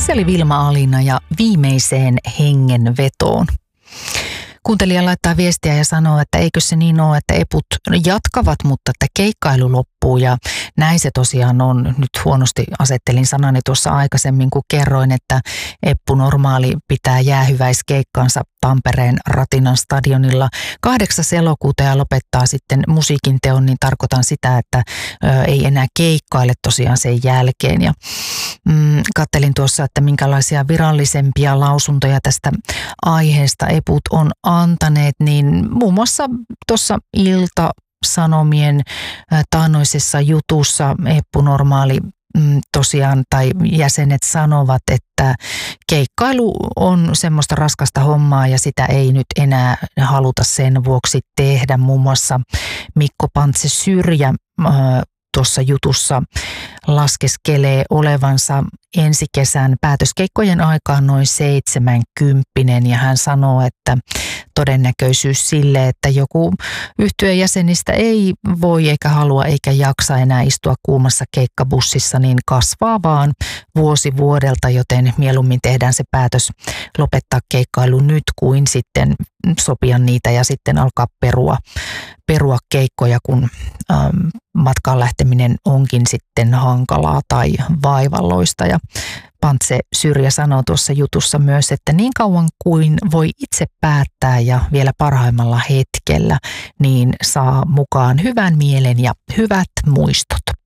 Se oli Vilma Alina ja Viimeiseen hengenvetoon. Kuuntelija laittaa viestiä ja sanoo, että eikö se niin ole, että eput jatkavat, mutta että keikkailu loppuu ja näin se tosiaan on. Nyt huonosti asettelin sanani tuossa aikaisemmin, kun kerroin, että Eppu Normaali pitää jäähyväiskeikkansa Tampereen Ratinan stadionilla 8. elokuuta ja lopettaa sitten musiikin teon, niin tarkoitan sitä, että ei enää keikkaile tosiaan sen jälkeen. Ja kattelin tuossa, että minkälaisia virallisempia lausuntoja tästä aiheesta eput on antaneet, niin muun muassa tuossa Ilta-Sanomien taannoisessa jutussa Eppu Normaali tosiaan tai jäsenet sanovat, että keikkailu on semmoista raskasta hommaa ja sitä ei nyt enää haluta sen vuoksi tehdä. Muun muassa Mikko Pantse-Syrjä tuossa jutussa laskeskelee olevansa ensi kesän päätöskeikkojen aikaan noin 70 ja hän sanoo, että todennäköisyys sille, että joku yhtyeen jäsenistä ei voi eikä halua eikä jaksa enää istua kuumassa keikkabussissa, niin kasvaa vaan vuosi vuodelta, joten mieluummin tehdään se päätös lopettaa keikkailu nyt kuin sitten sopia niitä ja sitten alkaa perua keikkoja, kun matkaan lähteminen onkin sitten hankalaa tai vaivalloista. Ja Pantse Syrjä sanoo tuossa jutussa myös, että niin kauan kuin voi itse päättää ja vielä parhaimmalla hetkellä, niin saa mukaan hyvän mielen ja hyvät muistot.